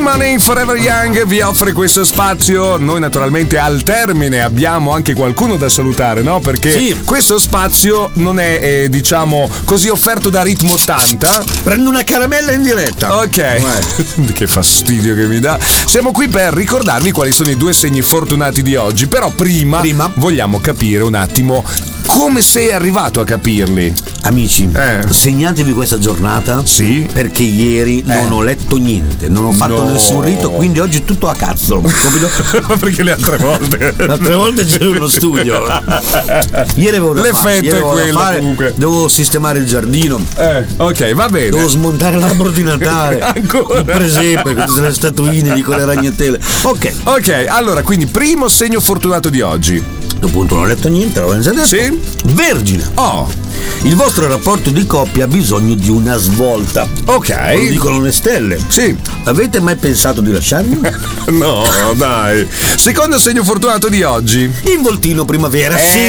Money, Forever Young vi offre questo spazio. Noi naturalmente al termine abbiamo anche qualcuno da salutare, no? Perché sì, questo spazio non è diciamo così offerto da Ritmo 80. Prendo una caramella in diretta. Ok. Che fastidio che mi dà. Siamo qui per ricordarvi quali sono i 2 segni fortunati di oggi. Però prima vogliamo capire un attimo come sei arrivato a capirli. Amici, segnatevi questa giornata. Sì. Perché ieri non ho letto niente, non ho fatto nessun rito, quindi oggi è tutto a cazzo. Perché le altre volte c'era uno studio. Ieri avevo da l'effetto è quello comunque. Devo sistemare il giardino. Ok, va bene. Devo smontare l'albero di Natale. Ancora. Il presepe con tutte le statuine di quelle ragnatele. Ok, allora quindi primo segno fortunato di oggi. Appunto non ho letto niente, l'avevo già detto. Sì. Vergine. Il vostro rapporto di coppia ha bisogno di una svolta. Ok. Lo dicono le stelle. Sì. Avete mai pensato di lasciarmi? No, dai. Secondo segno fortunato di oggi. Involtino primavera. Sì,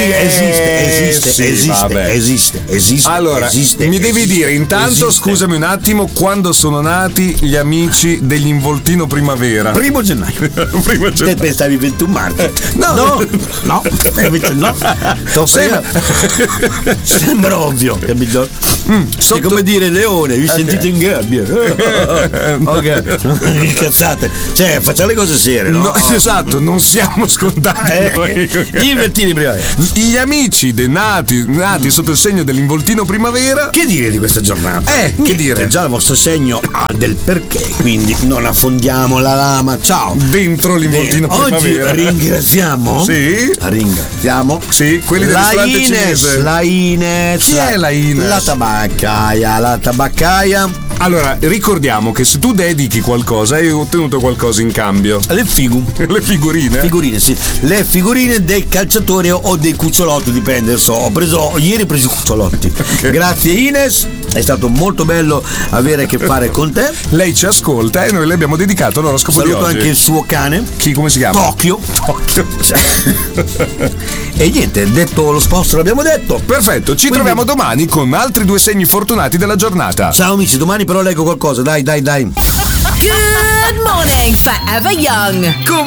esiste. Allora, mi devi dire intanto, scusami un attimo, quando sono nati gli amici degli Involtino primavera? 1 gennaio. Te pensavi 21 marzo? No. Invece no. Sembra ovvio, capito? È come dire leone, vi sentite in gabbia. Ok. Cazzate. Cioè, facciamo le cose serie, no? Esatto, non siamo scontati. Gli involtini primavera. Gli amici nati sotto il segno dell'involtino primavera. Che dire di questa giornata? Che dire? Già il vostro segno ha del perché, quindi non affondiamo la lama. Ciao. Dentro l'involtino primavera. Oggi ringraziamo. Sì. Ringraziamo. Sì, quelli del ristorante cinese. La Ines. Chi è la Ines? La tabaccaia. Allora, ricordiamo che se tu dedichi qualcosa hai ottenuto qualcosa in cambio. Le figurine? Figurine, sì. Le figurine dei calciatori o dei cucciolotti, dipende. Ieri ho preso i cucciolotti. Okay. Grazie Ines, è stato molto bello avere a che fare con te. Lei ci ascolta e noi le abbiamo dedicato l'oroscopo di oggi. Saluto anche il suo cane. Sì, come si chiama? Tokyo. E niente, detto lo sponsor l'abbiamo detto. Perfetto, ci troviamo domani con altri 2 segni fortunati della giornata. Ciao amici, domani però leggo qualcosa, dai. Good morning, Forever Young.